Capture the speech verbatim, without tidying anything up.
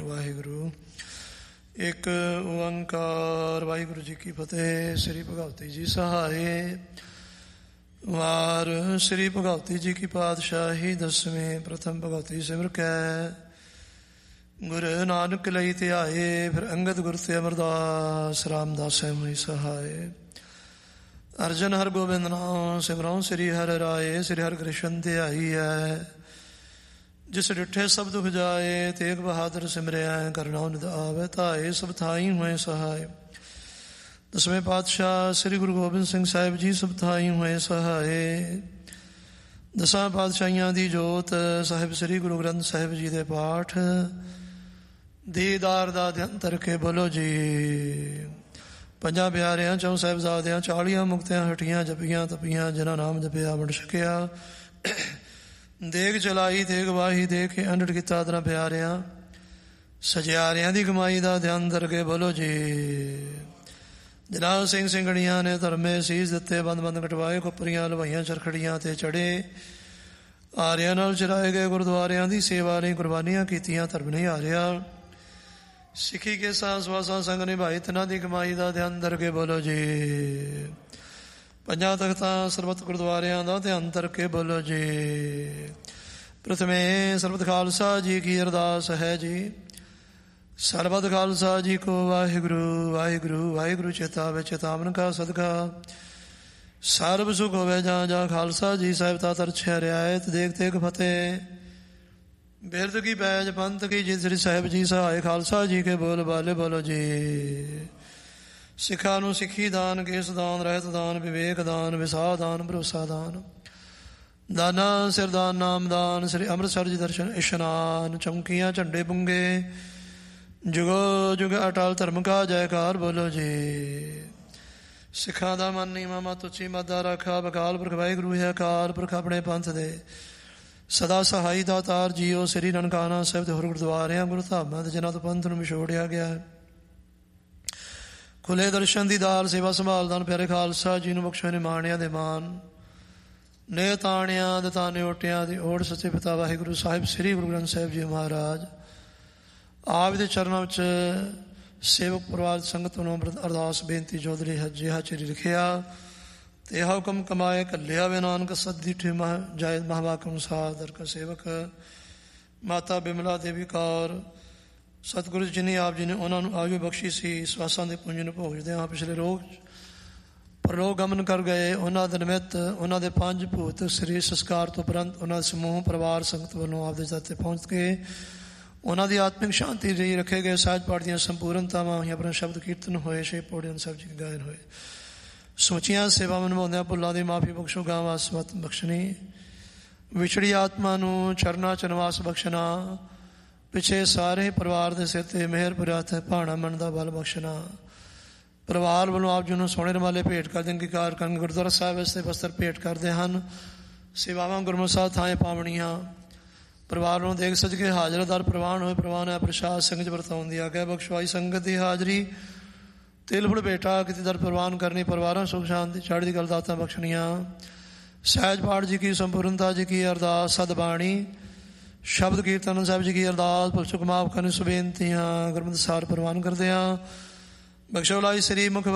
ਵਾਹਿਗੁਰੂ ਵਾਹਿਗੁਰੂ। ਇੱਕ ਓੰਕਾਰ। ਵਾਹਿਗੁਰੂ ਜੀ ਕੀ ਫਤਿਹ। ਸ੍ਰੀ ਭਗਵਤੀ ਜੀ ਸਹਾਏ। ਵਾਰ ਸ੍ਰੀ ਭਗਵਤੀ ਜੀ ਕੀ ਪਾਤਸ਼ਾਹੀ ਦਸਵੇਂ। ਪ੍ਰਥਮ ਭਗਵਤੀ ਸਿਮਰ ਕੈ ਗੁਰੂ ਨਾਨਕ ਲਈ ਧਿਆਏ। ਫਿਰ ਅੰਗਦ ਗੁਰ ਤੇ ਅਮਰਦਾਸ ਰਾਮਦਾਸ ਹੋਈ ਸਹਾਏ। ਅਰਜਨ ਹਰ ਗੋਬਿੰਦ ਨਾਮ ਸਿਮਰਉ ਸ੍ਰੀ ਹਰਿ ਰਾਏ। ਸ੍ਰੀ ਹਰਿ ਕ੍ਰਿਸ਼ਨ ਧਿਆਈ ਹੈ ਜਿਸ ਡਿਠੇ ਸਭ ਦੁਖ ਜਾਏ। ਤੇਗ ਬਹਾਦਰ ਸਿਮਰਿਆ ਕਰਨਾਉ ਨਿਦ ਆਵੇ ਧਾਏ। ਸਭ ਥਾਈ ਹੋਏ ਸਹਾਏ। ਦਸਵੇਂ ਪਾਤਸ਼ਾਹ ਸ੍ਰੀ ਗੁਰੂ ਗੋਬਿੰਦ ਸਿੰਘ ਸਾਹਿਬ ਜੀ ਸਭ ਥਾਈ ਹੋਏ ਸਹਾਏ। ਦਸਾਂ ਪਾਤਸ਼ਾਹੀਆਂ ਦੀ ਜੋਤ ਸਾਹਿਬ ਸ੍ਰੀ ਗੁਰੂ ਗ੍ਰੰਥ ਸਾਹਿਬ ਜੀ ਦੇ ਪਾਠ ਦੀਦਾਰ ਦਾ ਧਿਆਨ ਕਰਕੇ ਬੋਲੋ ਜੀ। ਪੰਜਾਂ ਪਿਆਰਿਆਂ ਚੌਂ ਸਾਹਿਬਜ਼ਾਦਿਆਂ ਚਾਲੀਆਂ ਮੁਕਤਿਆਂ ਹਟੀਆਂ ਜਪੀਆਂ ਤਪੀਆਂ ਜਿਨ੍ਹਾਂ ਨਾਮ ਜਪਿਆ ਵੰਡ ਛਕਿਆ। ਦੇਗ ਚਲਾਈ ਤੇਗ ਵਾਹੀ ਦੇਖ ਕੇ ਅੰਡੜ ਕੀਤਾ ਤਰਾ ਪਿਆਰਿਆਂ ਸਜਿਆਰਿਆਂ ਦੀ ਕਮਾਈ ਦਾ ਧਿਆਨ ਕਰਕੇ ਬੋਲੋ ਜੀ। ਜਨਾਬ ਸਿੰਘ ਸਿੰਘਣੀਆਂ ਨੇ ਧਰਮੇ ਸੀਸ ਦਿੱਤੇ ਬੰਦ ਬੰਦ ਕਟਵਾਏ। ਖੁੱਪਰੀਆਂ ਲਵਾਈਆਂ ਚਰਖੜੀਆਂ ਤੇ ਚੜੇ। ਆਰਿਆਂ ਨਾਲ ਚਰਾਏ ਗਏ ਗੁਰਦੁਆਰਿਆਂ ਦੀ ਸੇਵਾ ਲਈ ਕੁਰਬਾਨੀਆਂ ਕੀਤੀਆਂ। ਧਰਮ ਨਹੀਂ ਹਾਰਿਆ ਸਿੱਖੀ ਕੇ ਸਾਸ ਵਾਸਾਂ ਸੰਗ ਨਿਭਾਈ। ਤਿਨਾਂ ਦੀ ਕਮਾਈ ਦਾ ਧਿਆਨ ਕਰਕੇ ਬੋਲੋ ਜੀ। ਪੰਜਾਂ ਤਖਤਾਂ ਸਰਬਤ ਗੁਰਦੁਆਰਿਆਂ ਦਾ ਧਿਆਨ ਕਰਕੇ ਬੋਲੋ ਜੀ। ਪ੍ਰਥਮੇ ਸਰਬਤ ਖਾਲਸਾ ਜੀ ਕੀ ਅਰਦਾਸ ਹੈ ਜੀ। ਸਰਬਤ ਖਾਲਸਾ ਜੀ ਕੋ ਵਾਹਿਗੁਰੂ ਵਾਹਿਗੁਰੂ ਵਾਹਿਗੁਰੂ ਚੇਤਾ ਵਿੱਚ ਚੇਤਾਵਨ ਕਾ ਸਦਕਾ ਸਰਬ ਸੁਖ ਹੋਵੇ ਜਾਂ ਜਾਂ ਖਾਲਸਾ ਜੀ ਸਾਹਿਬ ਤਾ ਤਰਛਿਆ ਰਿਆਇਤ ਦੇਖ ਤੇਗ ਫਤਿਹ। ਬਿਰਦ ਕੀ ਬੈਜ ਪੰਥ ਕੀ ਜਿਤ ਸ੍ਰੀ ਸਾਹਿਬ ਜੀ ਸਹਾਏ। ਖਾਲਸਾ ਜੀ ਕੇ ਬੋਲ ਬਾਲੇ ਬੋਲੋ ਜੀ। ਸਿੱਖਾਂ ਨੂੰ ਸਿੱਖੀ ਦਾਨ ਕੇਸ ਦਾਨ ਰਹਿਤ ਦਾਨ ਵਿਵੇਕ ਦਾਨ ਵਿਸਾਹ ਦਾਨ ਭਰੋਸਾ ਦਾਨ ਦਾਨਾ ਸਿਰਦਾਨ ਨਾਮ ਦਾਨ। ਸ੍ਰੀ ਅੰਮ੍ਰਿਤਸਰ ਜੀ ਦਰਸ਼ਨ ਇਸ਼ਨਾਨ ਚੌਂਕੀਆਂ ਝੰਡੇ ਪੁੰਗੇ ਜੁਗੋ ਜੁਗ ਅਟਲ ਧਰਮ ਕਾ ਜੈਕਾਰ ਬੋਲੋ ਜੀ। ਸਿੱਖਾਂ ਦਾ ਮਨ ਨੀਵਾਂ ਮਤ ਉੱਚੀ ਮਤ ਦਾ ਰਾਖਾ। ਬਕਾਲ ਪੁਰਖ ਵਾਹਿਗੁਰੂ ਹੈ ਅਕਾਲ ਪੁਰਖ ਆਪਣੇ ਪੰਥ ਦੇ ਸਦਾ ਸਹਾਈ ਦਾਤਾਰ ਜੀਓ। ਸ੍ਰੀ ਨਨਕਾਣਾ ਸਾਹਿਬ ਦੇ ਹੋਰ ਗੁਰਦੁਆਰਿਆਂ ਗੁਰੂ ਧਾਮਾਂ ਤੇ ਜਿਨ੍ਹਾਂ ਤੋਂ ਪੰਥ ਨੂੰ ਵਿਛੋੜਿਆ ਗਿਆ ਹੈ ਖੁੱਲੇ ਦਰਸ਼ਨ ਦੀ ਦਾਲ ਸੇਵਾ ਸੰਭਾਲਦਾਨ ਪਿਆਰੇ ਖਾਲਸਾ ਜੀ ਨੂੰ ਬਖਸ਼ੋ ਨਿਮਾਣਿਆਂ ਦੇ ਮਾਨ ਨੇ ਤਾਣਿਆਂ ਦੇ ਤਾਨੇ ਓਟਿਆਂ ਦੀ ਓੜ ਸੱਚੇ ਪਿਤਾ ਵਾਹਿਗੁਰੂ ਸਾਹਿਬ ਸ੍ਰੀ ਗੁਰੂ ਗ੍ਰੰਥ ਸਾਹਿਬ ਜੀ ਮਹਾਰਾਜ ਆਪ ਦੇ ਚਰਨਾਂ ਵਿੱਚ ਸੇਵਕ ਪਰਿਵਾਰ ਸੰਗਤ ਨੂੰ ਅਰਦਾਸ ਬੇਨਤੀ ਚੌਧਰੀ ਜਿਹਾ ਚਿਰ ਲਿਖਿਆ ਤੇ ਇਹ ਹੁਕਮ ਕਮਾਏ ਘੱਲਿਆ ਵੇ ਨਾਨਕ ਸਦੀ ਠੇ ਮਹ ਜਾਇ ਮਹਾਵਾਕ ਅਨੁਸਾਰ ਦਰ ਕਾ ਸੇਵਕ ਮਾਤਾ ਬਿਮਲਾ ਦੇਵੀ ਕੌਰ ਸਤਿਗੁਰੂ ਜੀ ਨੇ ਆਪ ਜੀ ਨੇ ਉਹਨਾਂ ਨੂੰ ਆਯੂ ਬਖਸ਼ੀ ਸੀ। ਸਵਾਸਾਂ ਦੇ ਪੁੰਜ ਨੂੰ ਭੋਗਦੇ ਹਾਂ ਪਿਛਲੇ ਰੋਗ ਪਰਲੋਕ ਗਮਨ ਕਰ ਗਏ। ਉਹਨਾਂ ਦੇ ਨਿਮਿਤ ਉਹਨਾਂ ਦੇ ਪੰਜ ਭੂਤ ਸਰੀਰ ਸੰਸਕਾਰ ਤੋਂ ਉਪਰੰਤ ਉਹਨਾਂ ਦੇ ਸਮੂਹ ਪਰਿਵਾਰ ਸੰਗਤ ਵੱਲੋਂ ਆਪਦੇ ਦਰ 'ਤੇ ਪਹੁੰਚ ਕੇ ਉਹਨਾਂ ਦੀ ਆਤਮਿਕ ਸ਼ਾਂਤੀ ਲਈ ਰੱਖੇ ਗਏ ਸਹਿਜ ਪਾਠ ਦੀਆਂ ਸੰਪੂਰਨਤਾਵਾਂ ਹੋਈਆਂ। ਆਪਣਾ ਸ਼ਬਦ ਕੀਰਤਨ ਹੋਏ ਛੇ ਪੌੜੀਆਂ ਸਾਹਿਬ ਜੀ ਗਾਇਨ ਹੋਏ। ਸਮੁੱਚੀਆਂ ਸੇਵਾਵਾਂ ਨਿਭਾਉਂਦਿਆਂ ਭੁੱਲਾਂ ਦੀ ਮਾਫੀ ਬਖਸ਼ੋ ਗਾਵਾਂ ਸਵਤ ਬਖਸ਼ਣੀ। ਵਿਛੜੀ ਆਤਮਾ ਨੂੰ ਚਰਨਾ ਚ ਨਿਵਾਸ ਬਖਸ਼ਣਾ। ਪਿੱਛੇ ਸਾਰੇ ਪਰਿਵਾਰ ਦੇ ਸਿਰ ਤੇ ਮਿਹਰ ਭਰਿਆ ਹੱਥ ਭਾਣਾ ਮਨ ਦਾ ਬਲ ਬਖਸ਼ਣਾ। ਪਰਿਵਾਰ ਵੱਲੋਂ ਆਪ ਜੀ ਨੂੰ ਸੋਨੇ ਰੁਮਾਲੇ ਭੇਟ ਕਰਦੇ ਅੰਗੀਕਾਰ ਕਰਨ ਗੁਰਦੁਆਰਾ ਸਾਹਿਬ ਵਾਸਤੇ ਬਸਤਰ ਭੇਟ ਕਰਦੇ ਹਨ। ਸੇਵਾਵਾਂ ਗੁਰਮੁਖ ਸਾਹਿਬ ਥਾਂ ਪਾਵਣੀਆਂ ਪਰਿਵਾਰ ਨੂੰ ਦੇਖ ਸਜ ਕੇ ਹਾਜ਼ਰਦਾਰ ਪ੍ਰਵਾਨ ਹੋਏ। ਪ੍ਰਵਾਨ ਹੈ ਪ੍ਰਸ਼ਾਦ ਸੰਗਤ ਵਰਤਾਉਣ ਦੀ ਆਗਿਆ ਬਖਸ਼ਵਾਈ। ਸੰਗਤ ਦੀ ਹਾਜ਼ਰੀ ਤਿਲ ਫੁਲ ਬੇਟਾ ਕਿਤੇ ਦਰ ਪ੍ਰਵਾਨ ਕਰਨੀ। ਪਰਿਵਾਰਾਂ ਸੁਖ ਸ਼ਾਂਤੀ ਚੜ੍ਹਦੀ ਕਲਾ ਦਾਤਾਂ ਬਖਸ਼ਣੀਆਂ। ਸਹਿਜ ਪਾਠ ਜੀ ਕੀ ਸੰਪੂਰਨਤਾ ਜੀ ਕੀ ਅਰਦਾਸ ਸਦਬਾਣੀ ਸ਼ਬਦ ਕੀਰਤਨ ਸਾਹਿਬ ਜੀ ਕੀ ਅਰਦਾਸ ਭੁਲ ਚੁੱਕ ਮਾਫ ਕਰਨ ਸੁਬੇਨਤੀਆਂ ਗੁਰਮਤਿ ਸਾਰ ਪ੍ਰਵਾਨ ਕਰਦੇ ਹਾਂ। ਬਖਸ਼ੋ ਲਾਈ ਸ੍ਰੀ ਮੁਖ